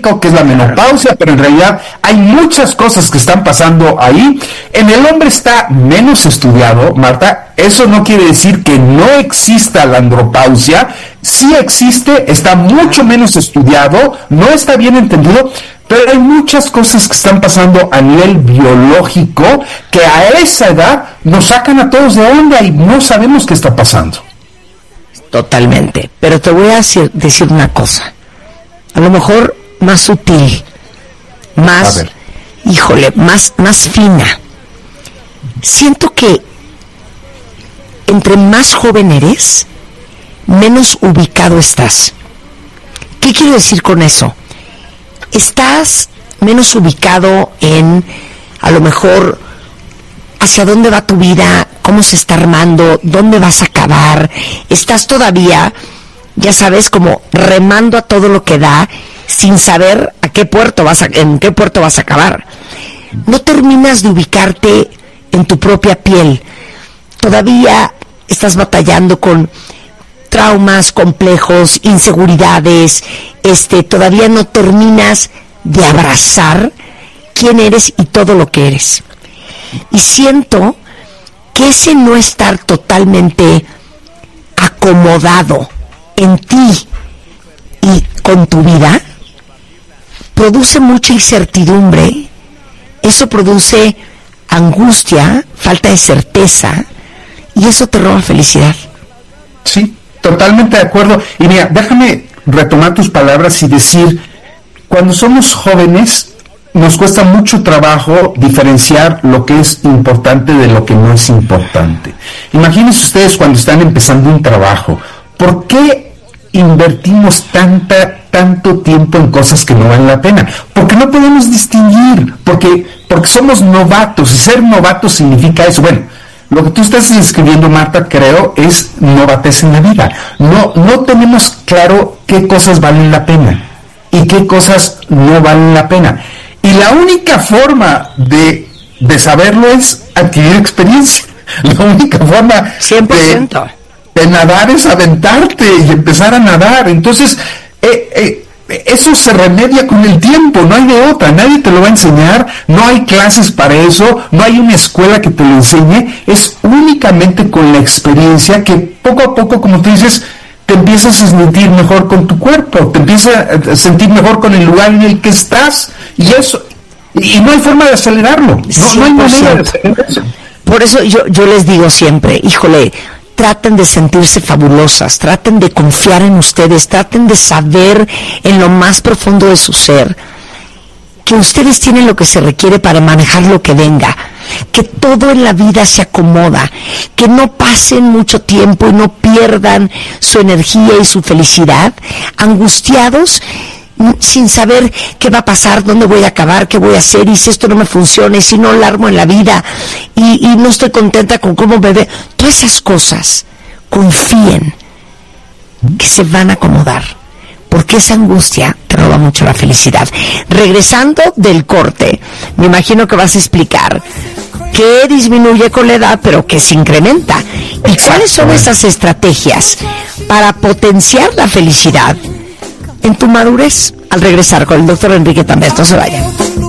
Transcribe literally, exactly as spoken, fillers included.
biológico, que es la menopausia, pero en realidad hay muchas cosas que están pasando ahí. En el hombre está menos estudiado, Marta. Eso no quiere decir que no exista la andropausia. Sí existe, está mucho menos estudiado, no está bien entendido, pero hay muchas cosas que están pasando a nivel biológico que a esa edad nos sacan a todos de onda y no sabemos qué está pasando. Totalmente, pero te voy a decir, decir una cosa, a lo mejor más sutil, más, híjole, más, más fina. Siento que entre más joven eres, menos ubicado estás. ¿Qué quiero decir con eso? Estás menos ubicado en, a lo mejor, hacia dónde va tu vida, cómo se está armando, dónde vas a acabar. Estás todavía, ya sabes, como remando a todo lo que da, sin saber a qué puerto vas a, en qué puerto vas a acabar. No terminas de ubicarte en tu propia piel. Todavía estás batallando con traumas complejos, inseguridades, este, todavía no terminas de abrazar quién eres y todo lo que eres. Y siento que ese no estar totalmente acomodado en ti y con tu vida produce mucha incertidumbre, eso produce angustia, falta de certeza, y eso te roba felicidad. Sí, totalmente de acuerdo. Y mira, déjame retomar tus palabras y decir, cuando somos jóvenes nos cuesta mucho trabajo diferenciar lo que es importante de lo que no es importante. Imagínense ustedes cuando están empezando un trabajo, ¿por qué invertimos tanta, tanto tiempo en cosas que no valen la pena? Porque no podemos distinguir, porque, porque somos novatos, y ser novatos significa eso. Bueno, lo que tú estás describiendo, Marta, creo, es novatez en la vida. No, no tenemos claro qué cosas valen la pena y qué cosas no valen la pena. Y la única forma de, de saberlo es adquirir experiencia. La única forma cien por ciento. De, de nadar es aventarte y empezar a nadar. Entonces, eh, eh, eso se remedia con el tiempo, no hay de otra, nadie te lo va a enseñar, no hay clases para eso, no hay una escuela que te lo enseñe, es únicamente con la experiencia que poco a poco, como tú dices, te empiezas a sentir mejor con tu cuerpo, te empiezas a sentir mejor con el lugar en el que estás, y eso, y no hay forma de acelerarlo, no, no hay manera de acelerar eso. Por eso yo, yo les digo siempre, híjole, traten de sentirse fabulosas, traten de confiar en ustedes, traten de saber en lo más profundo de su ser que ustedes tienen lo que se requiere para manejar lo que venga, que todo en la vida se acomoda, que no pasen mucho tiempo y no pierdan su energía y su felicidad angustiados sin saber qué va a pasar, dónde voy a acabar, qué voy a hacer, y si esto no me funciona, y si no la armo en la vida, y, y no estoy contenta con cómo me ve. Todas esas cosas, confíen que se van a acomodar, porque esa angustia te roba mucho la felicidad. Regresando del corte, me imagino que vas a explicar qué disminuye con la edad, pero que se incrementa, y cuáles son esas estrategias para potenciar la felicidad en tu madurez. Al regresar con el doctor Enrique Tamés, no se vayan.